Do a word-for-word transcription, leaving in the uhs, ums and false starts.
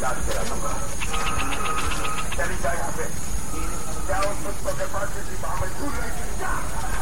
इलाज करा दूंगा। चली जाए यहाँ पे, क्या उस मुझको के पास किसी बामजबूर नहीं